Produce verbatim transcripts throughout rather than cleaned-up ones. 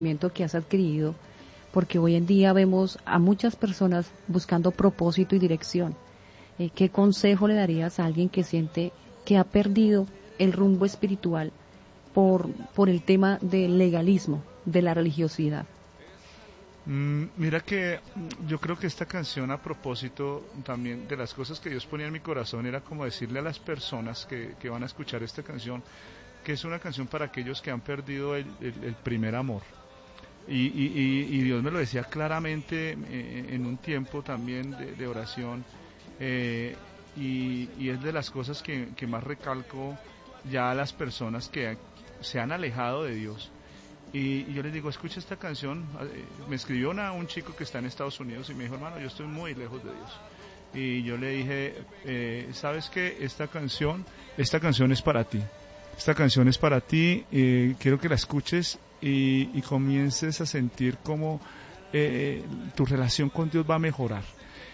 que has adquirido, porque hoy en día vemos a muchas personas buscando propósito y dirección. Eh, ¿Qué consejo le darías a alguien que siente que ha perdido el rumbo espiritual por, por el tema del legalismo, de la religiosidad? Mm, mira que yo creo que esta canción, a propósito también de las cosas que Dios ponía en mi corazón, era como decirle a las personas que, que van a escuchar esta canción, que es una canción para aquellos que han perdido el, el, el primer amor. Y, y, y Dios me lo decía claramente eh, en un tiempo también de, de oración, eh, y, y es de las cosas que, que más recalco ya a las personas que se han alejado de Dios. Y, y yo les digo, escucha esta canción. Eh, me escribió una, un chico que está en Estados Unidos y me dijo, hermano, yo estoy muy lejos de Dios. Y yo le dije, eh, ¿sabes qué? Esta canción, esta canción es para ti. Esta canción es para ti, eh, quiero que la escuches y, y comiences a sentir cómo eh, tu relación con Dios va a mejorar.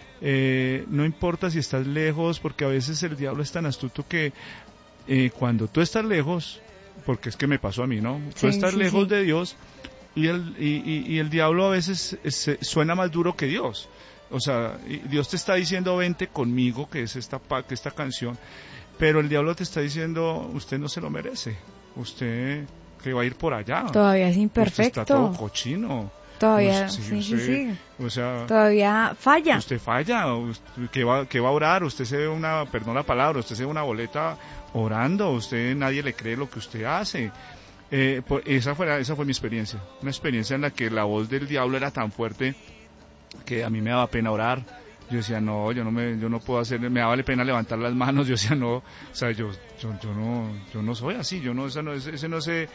Eh, no importa si estás lejos, porque a veces el diablo es tan astuto que eh, cuando tú estás lejos, porque es que me pasó a mí, ¿no? Tú Sí, estás sí, lejos sí. de Dios y el, y, y, y el diablo a veces es, suena más duro que Dios. O sea, Dios te está diciendo, vente conmigo, que es esta, que esta canción. Pero el diablo te está diciendo, usted no se lo merece, usted que va a ir por allá. Todavía es imperfecto. Usted está todo cochino. Todavía, Usted, sí, usted, sí, sí. O sea, todavía falla. Usted falla, usted, ¿qué va, qué va a orar? Usted se ve una, perdón la palabra, usted se ve una boleta orando, usted nadie le cree lo que usted hace. Eh, por, esa, fue, esa fue mi experiencia, una experiencia en la que la voz del diablo era tan fuerte que a mí me daba pena orar. Yo decía, no, yo no me, yo no puedo hacer, me daba pena levantar las manos. Yo decía, no, o sea, yo, yo, yo no, yo no soy así, yo no, ese no, ese, ese no sé,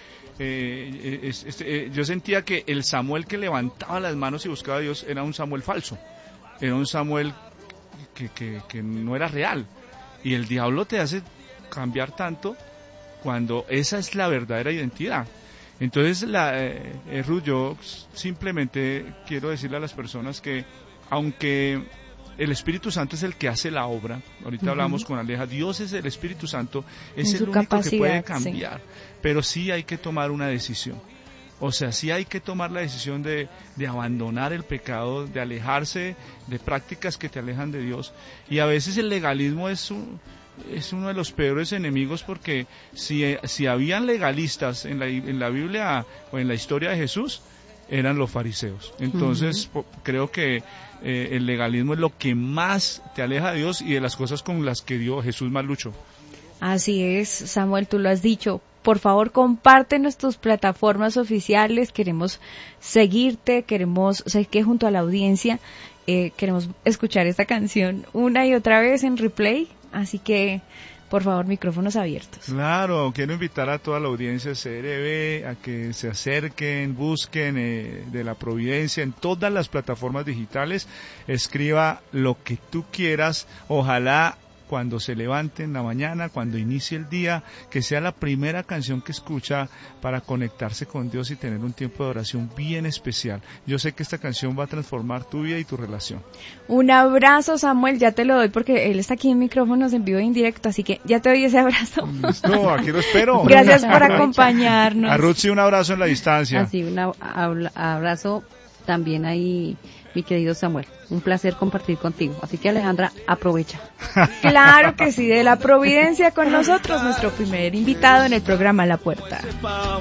eh, es, este, eh, yo sentía que el Samuel que levantaba las manos y buscaba a Dios era un Samuel falso, era un Samuel que, que, que no era real. Y el diablo te hace cambiar tanto cuando esa es la verdadera identidad. Entonces, la, eh, eh, Ruth, yo simplemente quiero decirle a las personas que, aunque el Espíritu Santo es el que hace la obra, ahorita uh-huh. hablamos con Aleja, Dios es el Espíritu Santo, es en el único que puede capacidad, cambiar, sí. Pero sí hay que tomar una decisión. O sea, sí hay que tomar la decisión de, de abandonar el pecado, de alejarse de prácticas que te alejan de Dios. Y a veces el legalismo es un, es uno de los peores enemigos, porque si, si habían legalistas en la, en la Biblia o en la historia de Jesús, eran los fariseos. Entonces, uh-huh. po, creo que eh, el legalismo es lo que más te aleja de Dios y de las cosas con las que Dios, Jesús más luchó. Así es, Samuel, tú lo has dicho. Por favor, compártenos tus plataformas oficiales. Queremos seguirte, queremos, sé que junto a la audiencia eh, queremos escuchar esta canción una y otra vez en replay. Así que, por favor, micrófonos abiertos. Claro, quiero invitar a toda la audiencia C R B a que se acerquen, busquen eh, de la Providencia en todas las plataformas digitales. Escriba lo que tú quieras, ojalá cuando se levante en la mañana, cuando inicie el día, que sea la primera canción que escucha para conectarse con Dios y tener un tiempo de oración bien especial. Yo sé que esta canción va a transformar tu vida y tu relación. Un abrazo, Samuel, ya te lo doy porque él está aquí en micrófonos en vivo e indirecto, así que ya te doy ese abrazo. Listo, aquí lo espero. Gracias por acompañarnos. A Ruth, sí, un abrazo en la distancia. Así, un abrazo también ahí, mi querido Samuel. Un placer compartir contigo. Así que, Alejandra, aprovecha. Claro que sí, de la Providencia con nosotros, nuestro primer invitado en el programa La Puerta.